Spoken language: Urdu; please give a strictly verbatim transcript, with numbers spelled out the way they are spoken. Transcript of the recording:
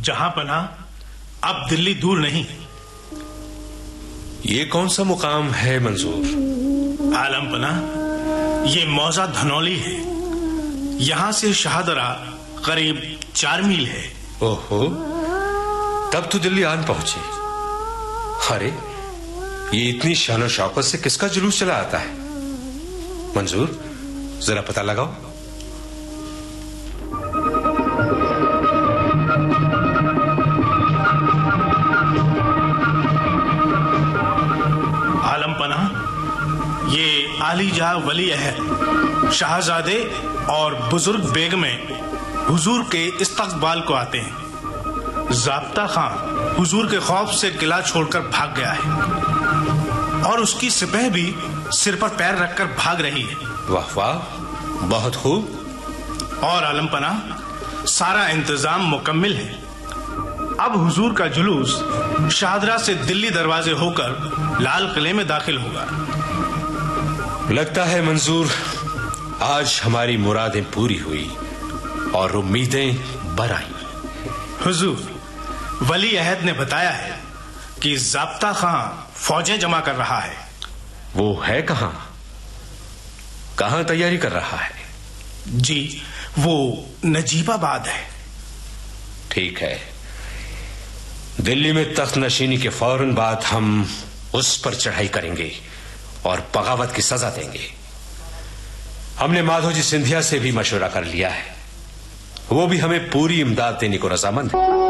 جہاں پناہ اب دلی دور نہیں. یہ کون سا مقام ہے منظور؟ عالم پناہ یہ موضع دھنولی ہے. یہاں سے شاہدرہ قریب چار میل ہے. اوہو، تب تو دلی آن پہنچے. ارے یہ اتنی شان و شوقت سے کس کا جلوس چلا آتا ہے؟ منظور ذرا پتہ لگاؤ. عالم پناہ یہ عالی جاہ ولی عہد شاہزادے اور بزرگ بیگمیں حضور کے استقبال کو آتے ہیں. ضابطہ خان حضور کے خوف سے قلعہ چھوڑ کر بھاگ گیا ہے اور اس کی سپہ بھی سر پر پیر رکھ کر بھاگ رہی ہے. واہ واہ، بہت خوب. اور عالم پناہ سارا انتظام مکمل ہے. اب حضور کا جلوس شاہدرہ سے دلی دروازے ہو کر لال قلعے میں داخل ہوگا. لگتا ہے منظور آج ہماری مرادیں پوری ہوئی اور امیدیں بر آئیں. حضور ولی عہد نے بتایا ہے کہ ضابطہ خان فوجیں جمع کر رہا ہے. وہ ہے کہاں؟ کہاں تیاری کر رہا ہے؟ جی وہ نجیب آباد ہے. ٹھیک ہے، دلی میں تخت نشینی کے فوراً بعد ہم اس پر چڑھائی کریں گے اور بغاوت کی سزا دیں گے. ہم نے مادھو جی سندھیا سے بھی مشورہ کر لیا ہے، وہ بھی ہمیں پوری امداد دینے کو رضامند ہے.